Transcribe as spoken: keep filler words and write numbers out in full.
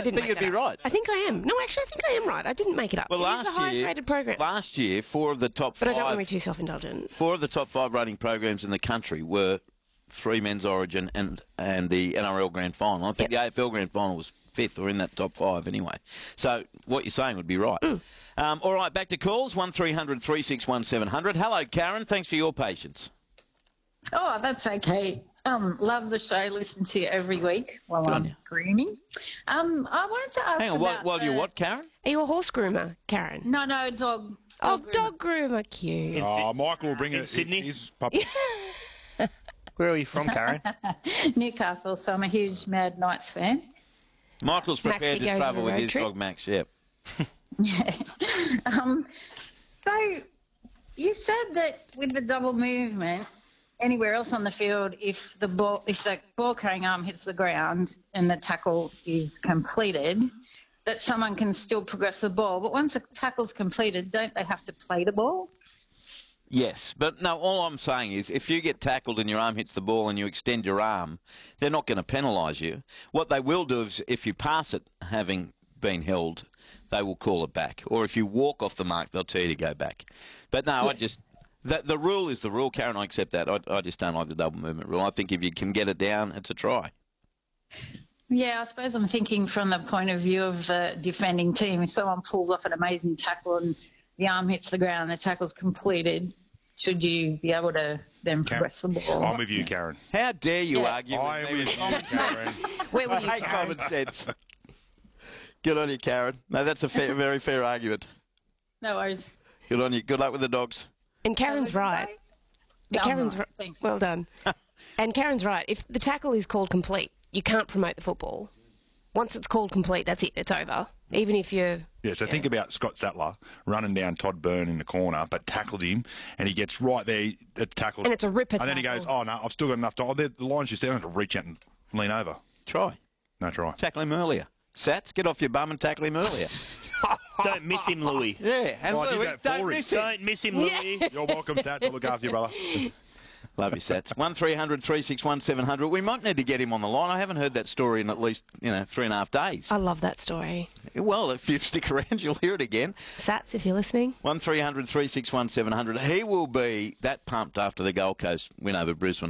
I didn't think make you'd that be up. right. I think I am. No, actually, I think I am right. I didn't make it up. Well, it last is the highest year, rated program. last year, four of the top but five, I don't want to be too self-indulgent. four of the top five rating programs in the country were three men's Origin and and the N R L Grand Final. I think Yep. the A F L Grand Final was fifth or in that top five anyway. So what you're saying would be right. Mm. Um, all right, back to calls, one three hundred three six one seven hundred. Hello, Karen. Thanks for your patience. Oh, that's okay. Um, love the show. Listen to you every week while Good on I'm you. grooming. Um, I wanted to ask Hang on, while, about while the... you what, Karen? Are you a horse groomer, Karen? No, no, dog. Oh, groomer. dog groomer, cute. Oh, Michael will bring In it. Sydney? His puppy. Where are you from, Karen? Newcastle, so I'm a huge Mad Knights fan. Michael's Maxie prepared to goes travel on a with road his trip. dog, Max, yep. Yeah. um, so you said that with the double movement, anywhere else on the field, if the ball, if the ball carrying arm hits the ground and the tackle is completed, that someone can still progress the ball. But once the tackle's completed, don't they have to play the ball? Yes, but no, all I'm saying is if you get tackled and your arm hits the ball and you extend your arm, they're not going to penalise you. What they will do is if you pass it having been held, they will call it back. Or if you walk off the mark, they'll tell you to go back. But no, I Yes. just... The, the rule is the rule, Karen. I accept that. I, I just don't like the double movement rule. I think if you can get it down, it's a try. Yeah, I suppose I'm thinking from the point of view of the defending team. If someone pulls off an amazing tackle and the arm hits the ground, the tackle's completed, should you be able to then progress the ball? I'm with you, Karen. How dare you Yeah. argue I with am me with with you, Karen. Where were I you, hate Karen? common sense. Good on you, Karen. No, that's a fair, very fair argument. No worries. Good on you. Good luck with the dogs. And Karen's right. No, I'm Karen's not. right. Thanks. Well done. And Karen's right. If the tackle is called complete, you can't promote the football. Once it's called complete, that's it. It's over. Even if you're... Yeah, so think about Scott Sattler running down Todd Byrne in the corner, but tackled him, and he gets right there at the tackle. And it's a ripper And then he tackle. goes, oh, no, I've still got enough time. Oh, the the line's just there. I have to reach out and lean over. Try. No try. Tackle him earlier. Sats, get off your bum and tackle him earlier. Don't miss him, Louis. Yeah, and Oh, I did Louis, that don't for him. miss it. Don't miss him, Louis. You're welcome, Sats. I'll look after you, brother. Love you, Sats. one three hundred three six one seven hundred. We might need to get him on the line. I haven't heard that story in at least, you know, three and a half days. I love that story. Well, if you stick around, you'll hear it again. Sats, if you're listening. one three hundred three six one seven hundred. He will be that pumped after the Gold Coast win over Brisbane.